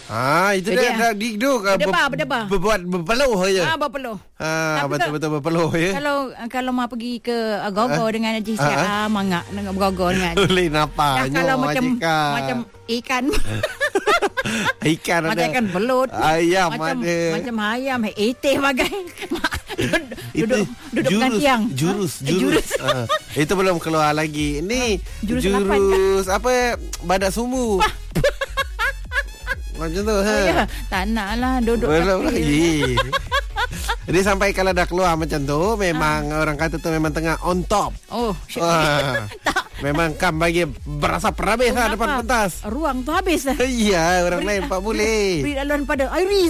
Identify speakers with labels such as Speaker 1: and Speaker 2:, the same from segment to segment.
Speaker 1: Itu dia dah digduk.
Speaker 2: Berdebar.
Speaker 1: Berbuat berpeluh je.
Speaker 2: Berpeluh.
Speaker 1: Betul-betul berpeluh ya.
Speaker 2: Kalau mau pergi ke Gogo dengan Haji Siap, mangak dengan Gogo dengan.
Speaker 1: Boleh nampak.
Speaker 2: Kalau macam ikan.
Speaker 1: Ikan ada.
Speaker 2: Macam ikan belut.
Speaker 1: Ayam
Speaker 2: macam,
Speaker 1: ada.
Speaker 2: Macam ayam. Eteh bagai. Duduk dengan tiang.
Speaker 1: Jurus. Itu belum keluar lagi. Ini jurus apa? Badak sumu. Macam tu.
Speaker 2: Ya, tak nak lah duduk
Speaker 1: belum lagi. Jadi sampai kalau dah keluar macam tu, memang orang kata tu memang tengah on top.
Speaker 2: Tak.
Speaker 1: Memang kan bagi berasa perhabis lah depan pentas.
Speaker 2: Ruang tu habis dah.
Speaker 1: Ya, orang lain tak boleh.
Speaker 2: Beri laluan pada Airi.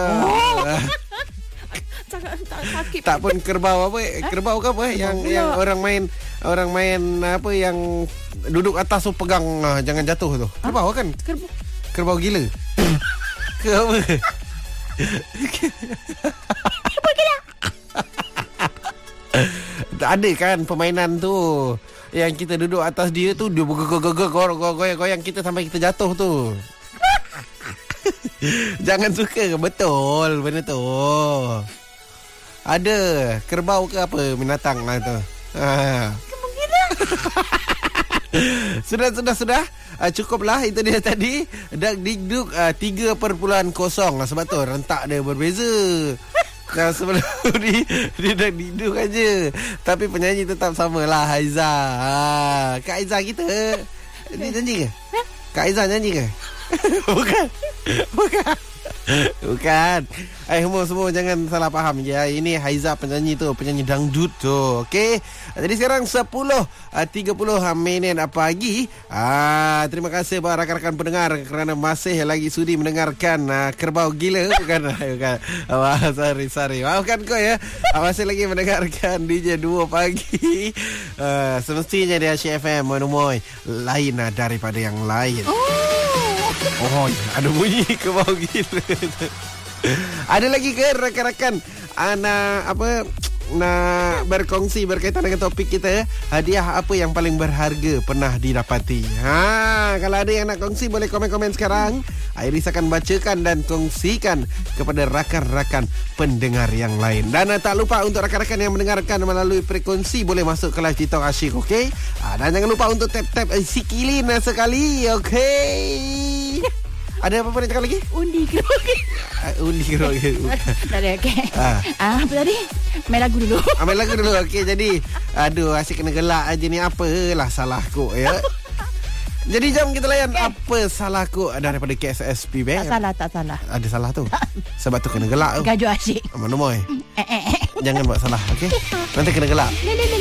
Speaker 2: Sakit.
Speaker 1: Tak pun kerbau apa? Kerbau ke apa? Yang orang main apa yang duduk atas tu pegang jangan jatuh tu. Kerbau kan? Kerbau gila. Ke apa?
Speaker 2: Apa gila?
Speaker 1: Ada kan permainan tu yang kita duduk atas dia tu, dia goyang-goyang kita sampai kita jatuh tu. Jangan suka. Betul benda tu. Ada kerbau ke apa binatang lah tu.
Speaker 2: Kerbau gila.
Speaker 1: Sudah. Cukuplah itu dia tadi. Dak Digduk 3.0. Sebab tu rentak dia berbeza. Nah, sebelum dia dak Digduk aja. Tapi penyanyi tetap samalah, Haiza. Kak Haiza kita. Dia nyanyi ke? Kak Haiza nyanyi ke? Bukan. Semua jangan salah faham ya. Ini Haiza penyanyi tu, penyanyi dangdut tu. Okey. Jadi sekarang 10.30 minit pagi. Terima kasih buat rakan-rakan pendengar kerana masih lagi sudi mendengarkan Kerbau Gila. Bukan. Sorry. Maafkan kau ya. Masih lagi mendengarkan DJ 2 pagi. Semestinya dia Asyik FM menemui lain daripada yang lain. Ada bunyi Kerbau Gila. Ada lagi ke rakan-rakan nak berkongsi berkaitan dengan topik kita? Hadiah apa yang paling berharga pernah didapati? Kalau ada yang nak kongsi, boleh komen-komen sekarang. Iris akan bacakan dan kongsikan kepada rakan-rakan pendengar yang lain. Dan tak lupa untuk rakan-rakan yang mendengarkan melalui frekuensi, boleh masuk ke live TikTok Asyik, okey? Dan jangan lupa untuk tap-tap sikilin sekali, okey? Ada apa-apa nak cakap lagi?
Speaker 2: Undi kerok. Tak ada, okey. Apa tadi? Main lagu dulu.
Speaker 1: Main lagu dulu, okey. Jadi, asyik kena gelak aja ni. Apalah salahku, ya. Jadi, jom kita layan apa salahku daripada KSSP Bank.
Speaker 2: Tak salah.
Speaker 1: Ada salah tu. Sebab tu kena gelak tu.
Speaker 2: Gajuk Asyik.
Speaker 1: Mana moy? Jangan buat salah, okey? Nanti kena gelak.